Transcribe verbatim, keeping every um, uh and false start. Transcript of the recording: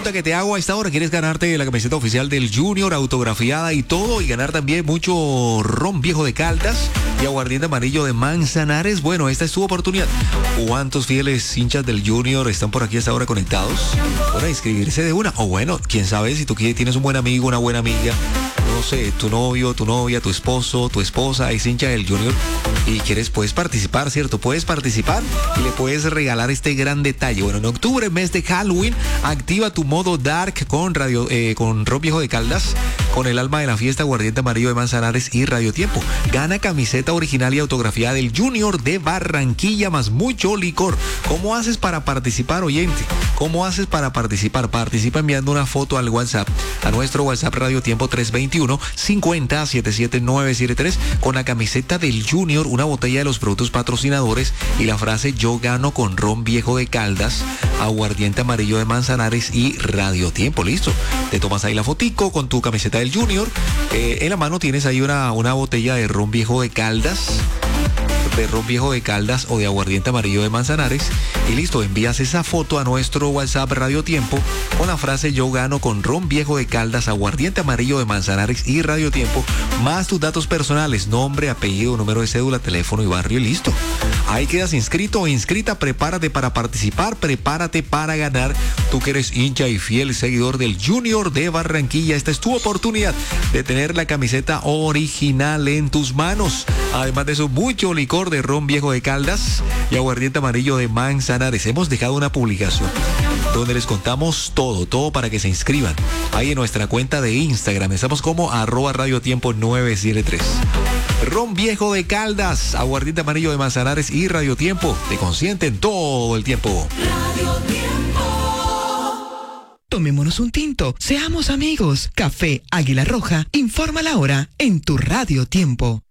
pregunta que te hago a esta hora, ¿quieres ganarte la camiseta oficial del Junior, autografiada y todo? Y ganar también mucho ron viejo de Caldas y aguardiente amarillo de Manzanares. Bueno, esta es tu oportunidad. ¿Cuántos fieles hinchas del Junior están por aquí a esta hora conectados? Para inscribirse de una. O bueno, quién sabe, si tú tienes un buen amigo, una buena amiga, no sé, tu novio, tu novia, tu esposo, tu esposa es hincha del Junior y quieres, puedes participar, ¿cierto? Puedes participar y le puedes regalar este gran detalle. Bueno, en octubre, mes de Halloween, activa tu modo Dark con radio, eh, con Ron Viejo de Caldas, con el alma de la fiesta, aguardiente amarillo de Manzanares y Radio Tiempo. Gana camiseta original y autografiada del Junior de Barranquilla, más mucho licor. ¿Cómo haces para participar, oyente? ¿Cómo haces para participar? Participa enviando una foto al WhatsApp, a nuestro WhatsApp Radio Tiempo tres veintiuno, cincuenta, setenta y siete, novecientos setenta y tres, con la camiseta del Junior, una botella de los productos patrocinadores y la frase "Yo gano con Ron Viejo de Caldas, aguardiente amarillo de Manzanares y Radio Tiempo". Listo, te tomas ahí la fotico con tu camiseta del Junior, eh, en la mano tienes ahí una, una botella de Ron Viejo de Caldas, de ron viejo de Caldas o de aguardiente amarillo de Manzanares, y listo, envías esa foto a nuestro WhatsApp Radio Tiempo con la frase "Yo gano con ron viejo de Caldas, aguardiente amarillo de Manzanares y Radio Tiempo", más tus datos personales, nombre, apellido, número de cédula, teléfono y barrio, y listo. Ahí quedas inscrito o inscrita. Prepárate para participar, prepárate para ganar. Tú que eres hincha y fiel seguidor del Junior de Barranquilla, esta es tu oportunidad de tener la camiseta original en tus manos. Además de eso, mucho licor de ron viejo de Caldas y aguardiente amarillo de Manzanares. Hemos dejado una publicación donde les contamos todo, todo para que se inscriban. Ahí en nuestra cuenta de Instagram estamos como arroba Radio Tiempo nueve siete tres. Ron viejo de Caldas, aguardiente amarillo de Manzanares y Radio Tiempo te consienten todo el tiempo. Radio Tiempo. Tomémonos un tinto, seamos amigos. Café Águila Roja informa la hora en tu Radio Tiempo.